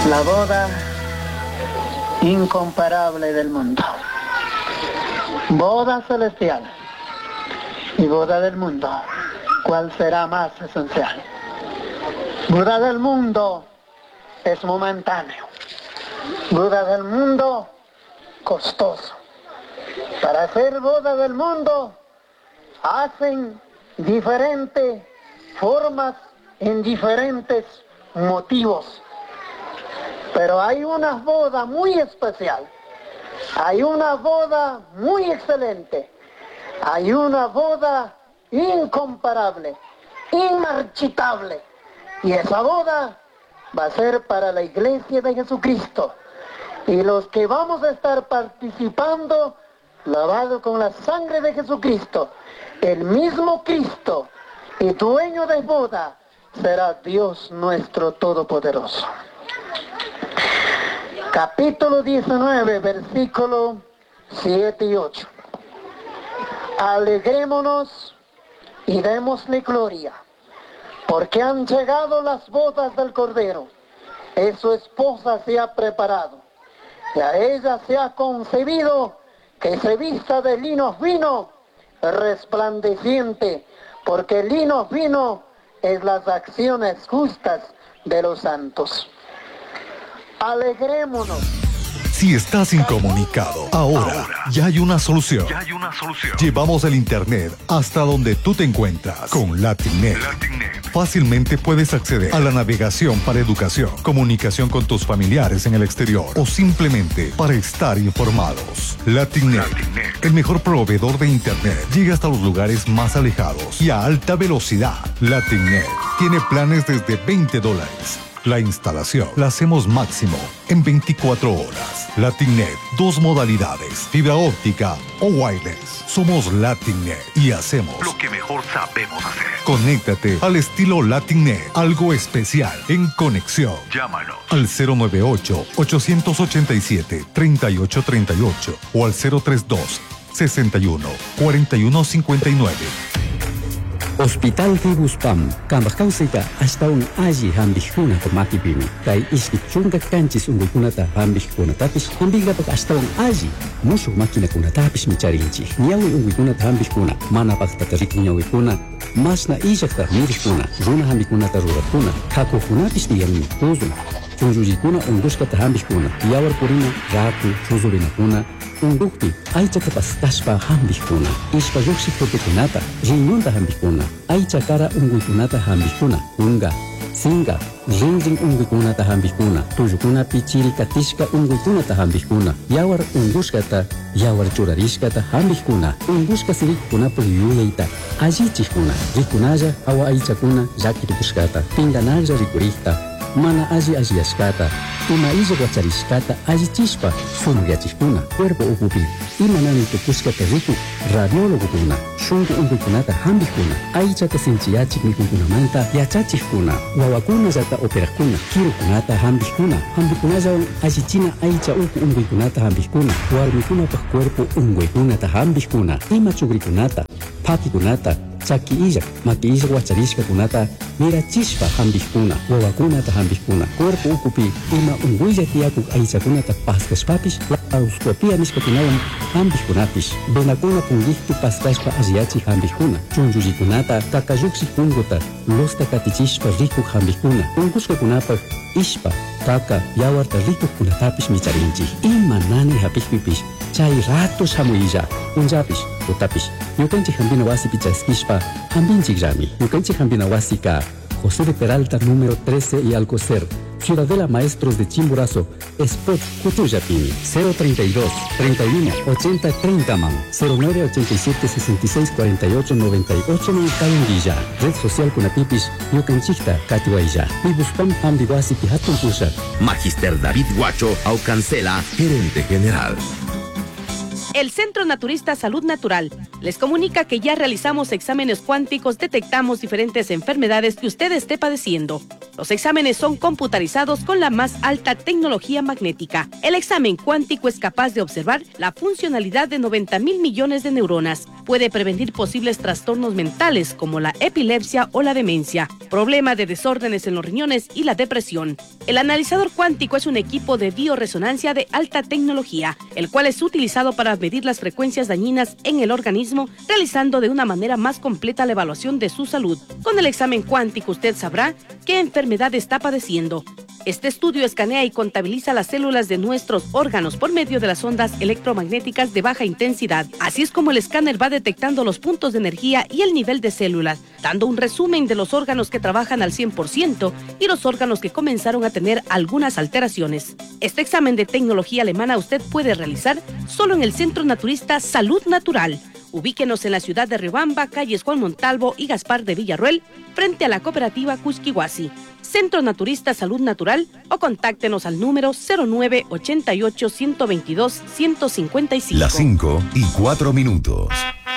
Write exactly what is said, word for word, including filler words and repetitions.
La boda incomparable del mundo. Boda celestial y boda del mundo. ¿Cuál será más esencial? Boda del mundo es momentáneo. Boda del mundo, costoso. Para hacer boda del mundo, hacen diferentes formas en diferentes motivos. Pero hay una boda muy especial. Hay una boda muy excelente. Hay una boda incomparable, inmarchitable. Y esa boda va a ser para la iglesia de Jesucristo. Y los que vamos a estar participando, lavados con la sangre de Jesucristo, el mismo Cristo y dueño de boda será Dios nuestro Todopoderoso. Capítulo diecinueve, versículo siete y ocho. Alegrémonos y démosle gloria, porque han llegado las bodas del Cordero, y su esposa se ha preparado, y a ella se ha concebido que se vista de lino fino, resplandeciente, porque el lino fino es las acciones justas de los santos. Alegrémonos. Si estás incomunicado, ahora, ahora ya hay una solución. Ya hay una solución. Llevamos el internet hasta donde tú te encuentras con LatinNet. LatinNet. Fácilmente puedes acceder a la navegación para educación, comunicación con tus familiares en el exterior o simplemente para estar informados. LatinNet, LatinNet, el mejor proveedor de internet, llega hasta los lugares más alejados y a alta velocidad. LatinNet tiene planes desde veinte dólares. La instalación la hacemos máximo en veinticuatro horas. LatinNet, dos modalidades, fibra óptica o wireless. Somos LatinNet y hacemos lo que mejor sabemos hacer. Conéctate al estilo LatinNet, algo especial en conexión. Llámanos al cero nueve ocho, ocho ocho siete, tres ocho tres ocho o al cero tres dos, sesenta y uno, cuarenta y uno cincuenta y nueve. Hospital Fibuspam, Kambakausika, hasta un aji hambihuna ko makibimi. Kay iskit chunga kanchis ungukunata hambihuna tapis, hambigapak hasta un aji, musu makina kuna tapis micharinchi. Niyawi ungukunata hambihuna, mana paktatariku nyawikuna, mas na ijakta mirikuna, runa hambikunata rurakuna, kakukunapis diyan tuzun. Chunjujikuna unguskata hambihuna, yawar purina, raku, chuzurinakuna, undukti, aichata pastashpa hambihuna, ishpa yuksikotekunata, riñonta hambihuna, aichakara unguikunata hambihuna, unga, singa, rinrin unguikunata hambihuna, tuyukuna pichiri katishka unguikunata hambihuna, yawar unguskata, yawar churarishkata hambihuna, unguska sirikuna puyuyaita, ajichikuna, rikunaya awa aichakuna, yakirikuskata, pinganaya rikurikta, mana aji aji askata, ima ija guacharishkata aji chispa, sunugiachikuna, cuerpo upupi, ima nani tupuskata riku, radiólogo kuna, shungu unguikunata hambikuna, aichata sinchiachik mikunkunamanta, yachachikuna, wawakuna zata operakuna, kirukunata hambikuna, hambikunazawan ajichina aicha uku unguikunata hambikuna, warmikunata cuerpo unguikunata hambikuna, ima chugrikunata, pakikunata, chaki ija, maki ija guacharishka kunata, mira chispa hambikuna, wawakunata hambikuna, cuerpo ukupi, ima unguilla tiakuk aichakunata paskashpapis, lauscopia miskakunawan hambikunapis, benakuna pungihtu paskashpa asiachi hambikuna, chunjujikunata, kakayuksi kunguta, losta katichishpa rikuk hambikuna, unguskakunapa, ishpa, kaka, yawarta rikuk kunatapis micharinchi, ima nani hapikpipis, chay ratos hamuilla, unjapis, utapis, yukanchi hambina wasi pichaskishpa, hambinchik rami, yukanchi hambina wasi ka, José de Peralta número trece y Alcocer, Ciudadela Maestros de Chimborazo, Spot Cutuyapini, cero treinta y dos, treinta y uno, ochenta, treinta man, cero nueve ochenta y siete, sesenta y seis, cuarenta y ocho, noventa y ocho Calendilla, Red Social Kunapipis, Yucanchicta, Catihuayya, Ibuspam Ambiguasi Pihatun Pusha. Magister David Guacho, Aucancela, Gerente General. El Centro Naturista Salud Natural les comunica que ya realizamos exámenes cuánticos, detectamos diferentes enfermedades que usted esté padeciendo. Los exámenes son computarizados con la más alta tecnología magnética. El examen cuántico es capaz de observar la funcionalidad de noventa mil millones de neuronas. Puede prevenir posibles trastornos mentales como la epilepsia o la demencia, problema de desórdenes en los riñones y la depresión. El analizador cuántico es un equipo de bioresonancia de alta tecnología, el cual es utilizado para medir las frecuencias dañinas en el organismo, realizando de una manera más completa la evaluación de su salud. Con el examen cuántico usted sabrá qué enfermedad está padeciendo. Este estudio escanea y contabiliza las células de nuestros órganos por medio de las ondas electromagnéticas de baja intensidad. Así es como el escáner va detectando los puntos de energía y el nivel de células, dando un resumen de los órganos que trabajan al cien por ciento y los órganos que comenzaron a tener algunas alteraciones. Este examen de tecnología alemana usted puede realizar solo en el Centro Naturista Salud Natural. Ubíquenos en la ciudad de Riobamba, calles Juan Montalvo y Gaspar de Villarroel, frente a la cooperativa Cusquihuasi. Centro Naturista Salud Natural, o contáctenos al número cero nueve ochenta y ocho, ciento veintidós, ciento cincuenta y cinco. Las cinco y cuatro minutos.